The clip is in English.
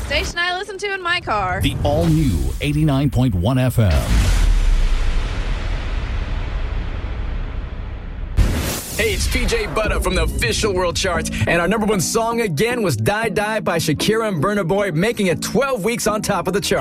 station I listen to in my car. The all-new 89.1 FM. Hey, it's PJ Butter from the official world charts, and our number one song again was Die Die by Shakira and Burna Boy, making it 12 weeks on top of the chart.